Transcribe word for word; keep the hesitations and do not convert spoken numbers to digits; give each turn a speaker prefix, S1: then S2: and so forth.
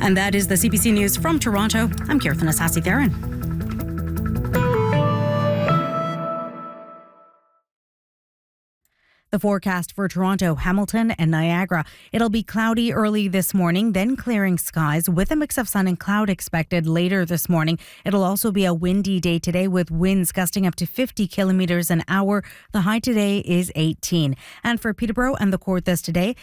S1: And that is the C B C News from Toronto. I'm Kirtan Asasi-Theron. The forecast for Toronto, Hamilton and Niagara. It'll be cloudy early this morning, then clearing skies with a mix of sun and cloud expected later this morning. It'll also be a windy day today with winds gusting up to fifty kilometers an hour. The high today is eighteen. And for Peterborough and the Kawarthas today,